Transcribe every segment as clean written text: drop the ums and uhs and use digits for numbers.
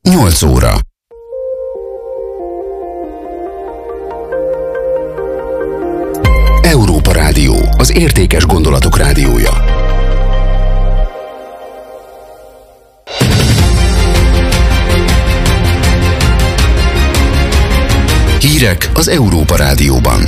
8 óra. Európa Rádió, az értékes gondolatok rádiója. Hírek az Európa Rádióban.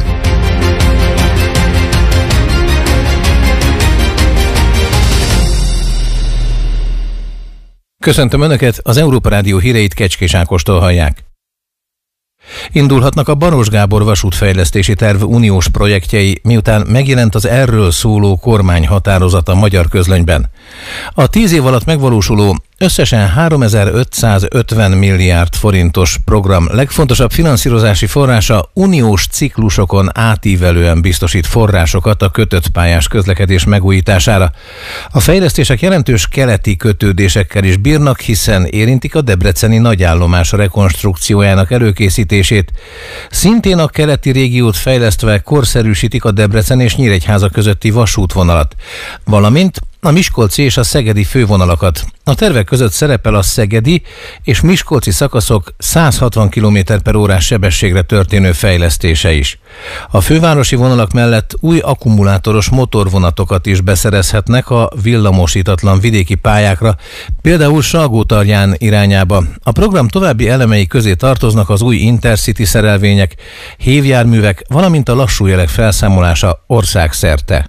Köszöntöm Önöket, az Európa Rádió híreit Kecskés Ákostól hallják. Indulhatnak a Baros Gábor vasútfejlesztési terv uniós projektjei, miután megjelent az erről szóló kormányhatározat a Magyar Közlönyben. A 10 év alatt megvalósuló összesen 3550 milliárd forintos program legfontosabb finanszírozási forrása uniós ciklusokon átívelően biztosít forrásokat a kötött pályás közlekedés megújítására. A fejlesztések jelentős keleti kötődésekkel is bírnak, hiszen érintik a debreceni nagyállomás rekonstrukciójának előkészítését. Szintén a keleti régiót fejlesztve korszerűsítik a Debrecen és Nyíregyháza közötti vasútvonalat, valamint a miskolci és a szegedi fővonalakat. A tervek között szerepel a szegedi és miskolci szakaszok 160 km/h sebességre történő fejlesztése is. A fővárosi vonalak mellett új akkumulátoros motorvonatokat is beszerezhetnek a villamosítatlan vidéki pályákra, például Salgótarján irányába. A program további elemei közé tartoznak az új Intercity szerelvények, hévjárművek, valamint a lassújelek felszámolása országszerte.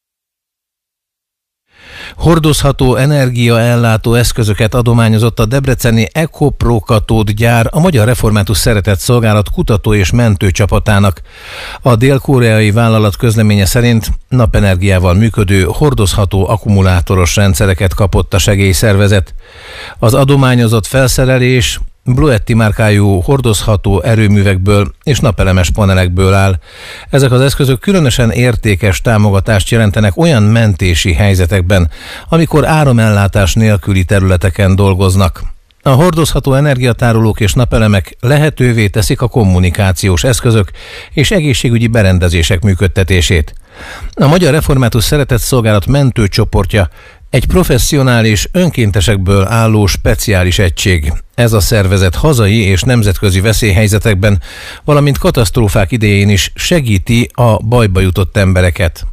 Hordozható energiaellátó eszközöket adományozott a debreceni Ecopro katódgyár a Magyar Református Szeretett Szolgálat kutató és mentő csapatának. A dél-koreai vállalat közleménye szerint napenergiával működő hordozható akkumulátoros rendszereket kapott a segélyszervezet. Az adományozott felszerelés Bluetti márkájú hordozható erőművekből és napelemes panelekből áll. Ezek az eszközök különösen értékes támogatást jelentenek olyan mentési helyzetekben, amikor áramellátás nélküli területeken dolgoznak. A hordozható energiatárolók és napelemek lehetővé teszik a kommunikációs eszközök és egészségügyi berendezések működtetését. A Magyar Református Szeretett Szolgálat mentőcsoportja egy professzionális, önkéntesekből álló speciális egység. Ez a szervezet hazai és nemzetközi veszélyhelyzetekben, valamint katasztrófák idején is segíti a bajba jutott embereket.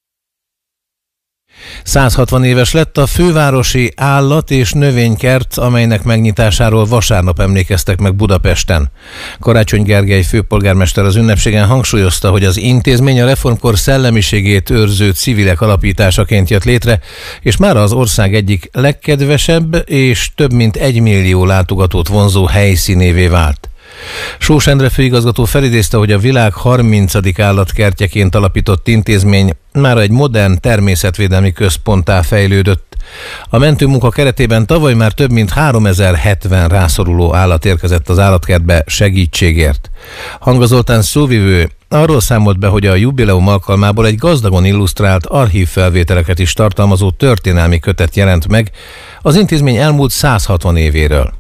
160 éves lett a fővárosi állat- és növénykert, amelynek megnyitásáról vasárnap emlékeztek meg Budapesten. Karácsony Gergely főpolgármester az ünnepségen hangsúlyozta, hogy az intézmény a reformkor szellemiségét őrző civilek alapításaként jött létre, és már az ország egyik legkedvesebb és több mint 1 millió látogatót vonzó helyszínévé vált. Sós Endre főigazgató felidézte, hogy a világ 30. állatkertjeként alapított intézmény már egy modern természetvédelmi központtá fejlődött. A mentőmunka keretében tavaly már több mint 3070 rászoruló állat érkezett az állatkertbe segítségért. Hanga Zoltán szóvivő arról számolt be, hogy a jubileum alkalmából egy gazdagon illusztrált archívfelvételeket is tartalmazó történelmi kötet jelent meg az intézmény elmúlt 160 évéről.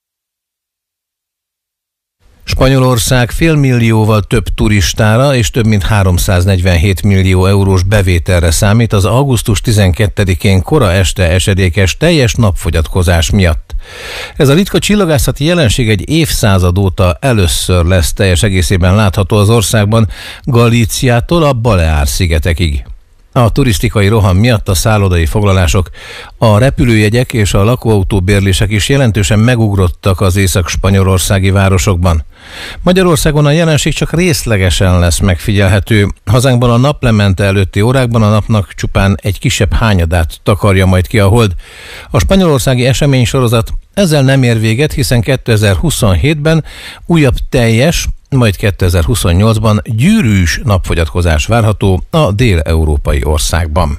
Spanyolország fél millióval több turistára és több mint 347 millió eurós bevételre számít az augusztus 12-én kora este esedékes teljes napfogyatkozás miatt. Ez a ritka csillagászati jelenség egy évszázad óta először lesz teljes egészében látható az országban, Galíciától a Baleár-szigetekig. A turisztikai roham miatt a szállodai foglalások, a repülőjegyek és a lakóautóbérlések is jelentősen megugrottak az észak-spanyolországi városokban. Magyarországon a jelenség csak részlegesen lesz megfigyelhető. Hazánkban a naplemente előtti órákban a napnak csupán egy kisebb hányadát takarja majd ki a hold. A spanyolországi eseménysorozat ezzel nem ér véget, hiszen 2027-ben újabb teljes, majd 2028-ban gyűrűs napfogyatkozás várható a dél-európai országban.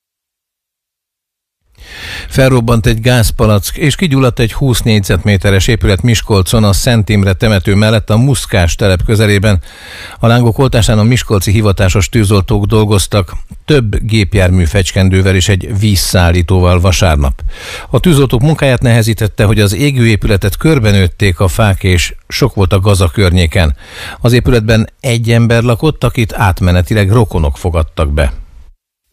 Felrobbant egy gázpalack és kigyulladt egy 20 négyzetméteres épület Miskolcon a Szent Imre temető mellett a Muszkás telep közelében. A lángok oltásán a miskolci hivatásos tűzoltók dolgoztak, több gépjármű fecskendővel és egy vízszállítóval vasárnap. A tűzoltók munkáját nehezítette, hogy az égő épületet körbenőtték a fák és sok volt a gaz a környéken. Az épületben egy ember lakott, akit átmenetileg rokonok fogadtak be.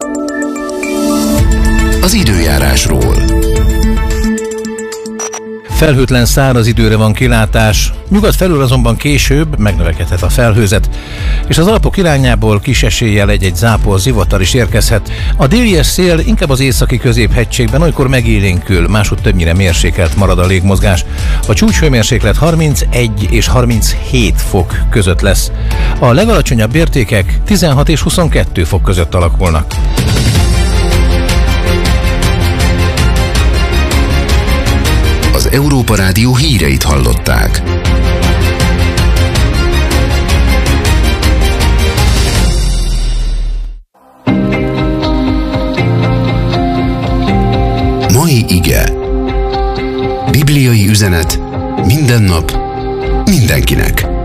Az időjárásról. Felhőtlen száraz időre van kilátás, nyugat felül azonban később megnövekedhet a felhőzet, és az Alpok irányából kis eséllyel egy-egy zápor, zivatar is érkezhet. A délies szél inkább az északi középhegységben olykor megélénkül, máshogy többnyire mérsékelt marad a légmozgás. A csúcshőmérséklet 31 és 37 fok között lesz. A legalacsonyabb értékek 16 és 22 fok között alakulnak. Az Európa Rádió híreit hallották. Mai ige. Bibliai üzenet minden nap, mindenkinek.